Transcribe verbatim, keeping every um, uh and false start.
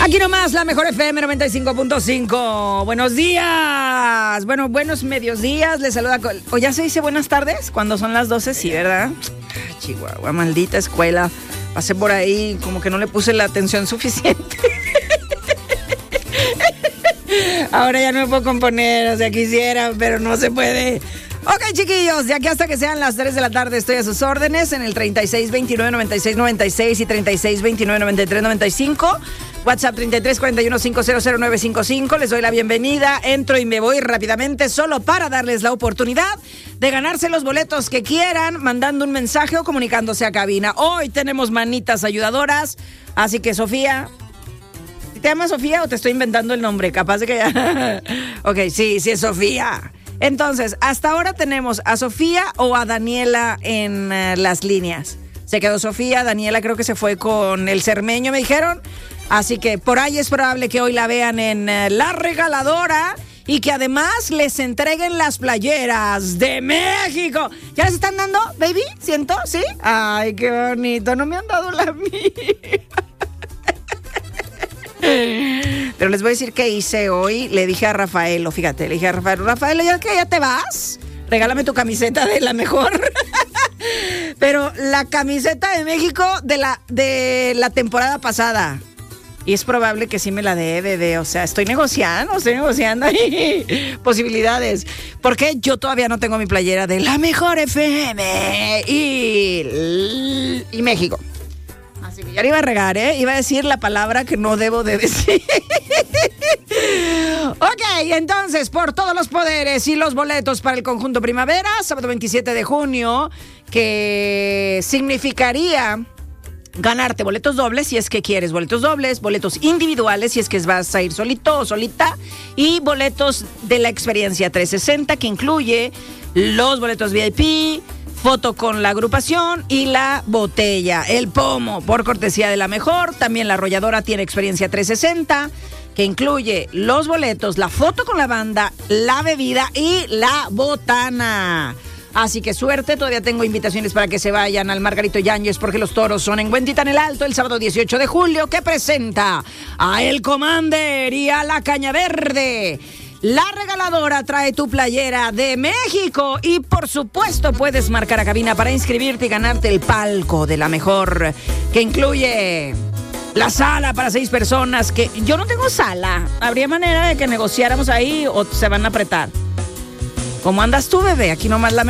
Aquí nomás, la mejor F M noventa y cinco punto cinco. Buenos días. Bueno, buenos medios días. Les saluda. Col- ¿O ya se dice buenas tardes? Cuando son las doce, sí, ¿verdad? Chihuahua, maldita escuela. Pasé por ahí, como que no le puse la atención suficiente. Ahora ya no me puedo componer, o sea, quisiera, pero no se puede. Ok, chiquillos, de aquí hasta que sean las tres de la tarde estoy a sus órdenes en el treinta y seis veintinueve noventa y seis noventa y seis y treinta y seis veintinueve noventa y tres noventa y cinco. WhatsApp treinta y tres cuarenta y uno cincuenta cero nueve cincuenta y cinco. Les doy la bienvenida. Entro y me voy rápidamente solo para darles la oportunidad de ganarse los boletos que quieran mandando un mensaje o comunicándose a cabina. Hoy tenemos manitas ayudadoras, así que Sofía... ¿Te llamas Sofía o te estoy inventando el nombre? Capaz de que ya... Ok, sí, sí es Sofía. Entonces, hasta ahora tenemos a Sofía o a Daniela en uh, las líneas. Se quedó Sofía, Daniela creo que se fue con el cermeño, me dijeron. Así que por ahí es probable que hoy la vean en uh, La Regaladora y que además les entreguen las playeras de México. ¿Ya les están dando, baby? ¿Siento? ¿Sí? Ay, qué bonito. No me han dado la mía. Pero les voy a decir qué hice hoy. Le dije a Rafael, fíjate, le dije a Rafael, Rafael, ¿ya que ya te vas? Regálame tu camiseta de la mejor. Pero la camiseta de México de la, de la temporada pasada. Y es probable que sí me la dé, bebé. O sea, estoy negociando, estoy negociando ahí posibilidades. Porque yo todavía no tengo mi playera de la mejor F M y, y México. Así que ya le iba a regar, ¿eh? Iba a decir la palabra que no debo de decir. Ok, entonces, por todos los poderes y los boletos para el conjunto Primavera, sábado veintisiete de junio, que significaría ganarte boletos dobles si es que quieres boletos dobles, boletos individuales si es que vas a ir solito o solita, y boletos de la experiencia trescientos sesenta, que incluye los boletos V I P, foto con la agrupación y la botella, el pomo, por cortesía de la mejor. También la arrolladora tiene experiencia trescientos sesenta, que incluye los boletos, la foto con la banda, la bebida y la botana. Así que suerte, todavía tengo invitaciones para que se vayan al Margarito Yáñez, porque los toros son en Huentitán el Alto el sábado dieciocho de julio, que presenta a El Commander y a La Caña Verde. La Regaladora trae tu playera de México y por supuesto puedes marcar a cabina para inscribirte y ganarte el palco de la mejor, que incluye la sala para seis personas, que yo no tengo sala. ¿Habría manera de que negociáramos ahí o se van a apretar? ¿Cómo andas tú, bebé? Aquí nomás la